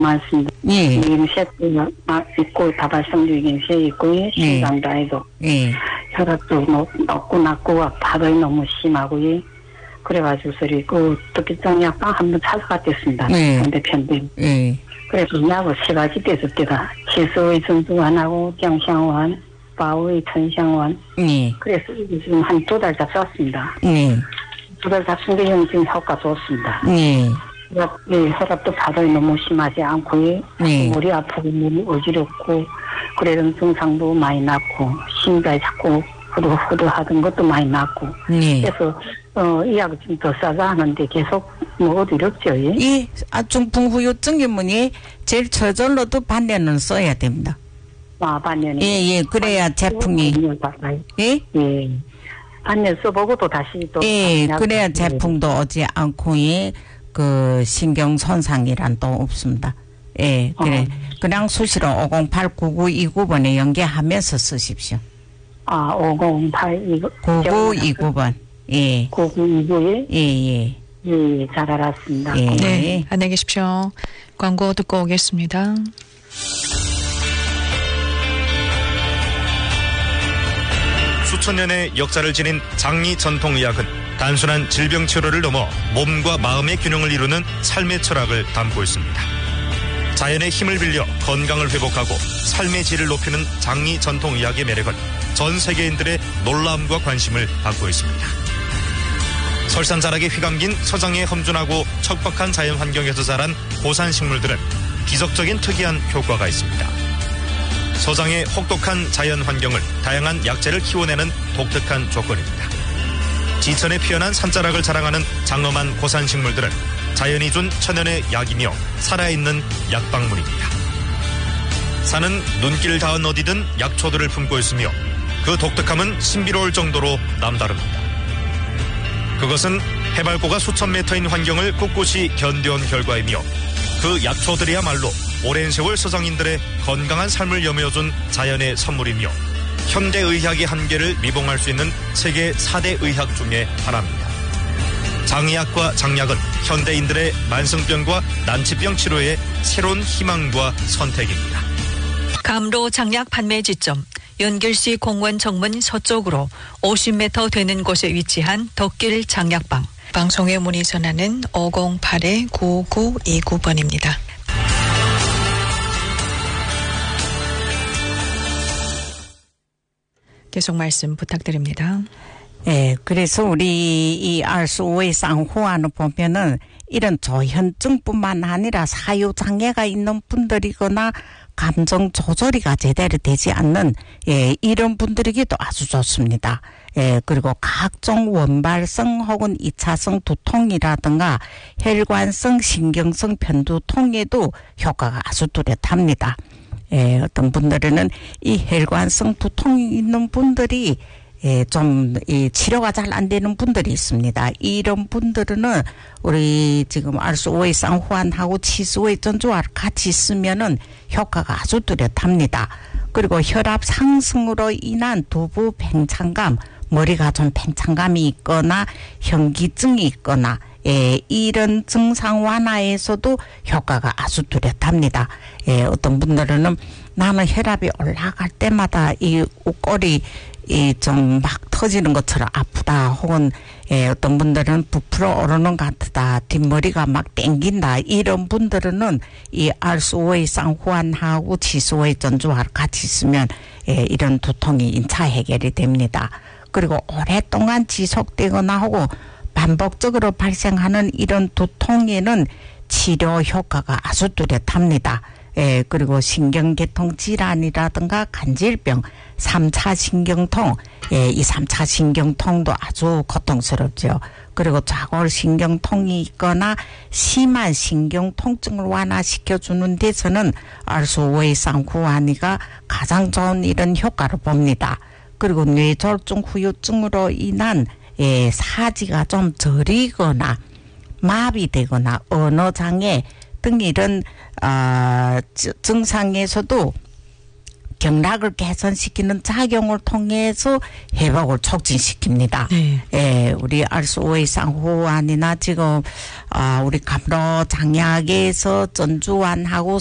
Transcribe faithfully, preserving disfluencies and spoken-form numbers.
많습니다. 예. 유경색도 있고 다발성 유경색 있고 심장도 예. 혈압도 높고 낮고 파도이 너무 심하고 그래가지고 소리 그 특기장 약방 한번 찾아갔댔습니다. 예. 상대편들. 예. 그래서 약을 세 가지 떼었대다. 치수의 전두환하고 경상환, 바우의 천상환. 예. 그래서 지금 한 두 달 잡혔습니다. 예. 두 달 잡힌 게 지금 효과 좋습니다. 예. 예, 혈압도 파도이 너무 심하지 않고, 네. 머리 아프고, 몸이 어지럽고, 그런 증상도 많이 났고, 심장이 자꾸 후두후두 하던 것도 많이 났고, 네. 그래서, 어, 이 약을 좀 더 싸자 하는데 계속 먹어도 이렇죠, 예? 이 중풍 후유증이면 제일 저절로도 반년은 써야 됩니다. 아, 반년이. 예, 예, 그래야 제품이. 예? 예. 반년 써보고 또 다시 또. 예, 그래야 제품도 오지 않고, 예. 그 신경 손상이란 또 없습니다. 예, 그래. 어. 그냥 수시로 오공팔 구구이구 번에 연계하면서 쓰십시오. 아, 오공팔 구구이구 번. 예. 구구이구에? 예, 예. 예, 잘 알았습니다. 예. 네, 안녕히 계십시오. 광고 듣고 오겠습니다. 수천 년의 역사를 지닌 장리 전통의학은 단순한 질병 치료를 넘어 몸과 마음의 균형을 이루는 삶의 철학을 담고 있습니다. 자연의 힘을 빌려 건강을 회복하고 삶의 질을 높이는 장리 전통의학의 매력은 전 세계인들의 놀라움과 관심을 받고 있습니다. 설산자락에 휘감긴 서장의 험준하고 척박한 자연 환경에서 자란 고산 식물들은 기적적인 특이한 효과가 있습니다. 서장의 혹독한 자연 환경을 다양한 약재를 키워내는 독특한 조건입니다. 지천에 피어난 산자락을 자랑하는 장엄한 고산 식물들은 자연이 준 천연의 약이며 살아있는 약방문입니다. 산은 눈길 닿은 어디든 약초들을 품고 있으며 그 독특함은 신비로울 정도로 남다릅니다. 그것은 해발고가 수천 미터인 환경을 꿋꿋이 견뎌온 결과이며 그 약초들이야말로 오랜 세월 서장인들의 건강한 삶을 여며준 자연의 선물이며 현대의학의 한계를 미봉할 수 있는 세계 사 대 의학 중에 하나입니다. 장의학과 장약은 현대인들의 만성병과 난치병 치료의 새로운 희망과 선택입니다. 감로 장약 판매 지점 연길시 공원 정문 서쪽으로 오십 미터 되는 곳에 위치한 덕길 장약방. 방송에 문의 전화는 오공팔 구구이구 번입니다. 계속 말씀 부탁드립니다. 예, 그래서 우리 이 알수오의 쌍후안을 보면은 이런 조현증뿐만 아니라 사유장애가 있는 분들이거나 감정 조절이가 제대로 되지 않는 예, 이런 분들에게도 아주 좋습니다. 예, 그리고 각종 원발성 혹은 이차성 두통이라든가 혈관성 신경성 편두통에도 효과가 아주 뚜렷합니다. 예, 어떤 분들은 이 혈관성 두통이 있는 분들이 예, 좀, 이, 치료가 잘 안 되는 분들이 있습니다. 이런 분들은 우리 지금 알수오의 쌍후안하고 치수의 전주와 같이 쓰면은 효과가 아주 뚜렷합니다. 그리고 혈압 상승으로 인한 두부 팽창감, 머리가 좀 팽창감이 있거나 현기증이 있거나 예, 이런 증상 완화에서도 효과가 아주 뚜렷합니다. 예, 어떤 분들은 나는 혈압이 올라갈 때마다 이 꼬리 이 좀 막 터지는 것처럼 아프다 혹은 예, 어떤 분들은 부풀어 오르는 것 같다 뒷머리가 막 땡긴다 이런 분들은 이 알수오의 쌍후안하고 치수오의 전주와 같이 쓰면 예, 이런 두통이 인차 해결이 됩니다. 그리고 오랫동안 지속되거나 하고 반복적으로 발생하는 이런 두통에는 치료 효과가 아주 뚜렷합니다. 예, 그리고 신경계통 질환이라든가 간질병, 삼 차 신경통, 예, 이 삼 차 신경통도 아주 고통스럽죠. 그리고 좌골 신경통이 있거나 심한 신경통증을 완화시켜주는 데서는 알수오의 쌍후안이가 가장 좋은 이런 효과를 봅니다. 그리고 뇌졸중 후유증으로 인한 예, 사지가 좀 저리거나 마비되거나 언어장애 등 이런 어, 증상에서도 경락을 개선시키는 작용을 통해서 회복을 촉진시킵니다. 네. 예, 우리 알수오의 쌍호환이나 지금 아 우리 감로 장약에서 전주환하고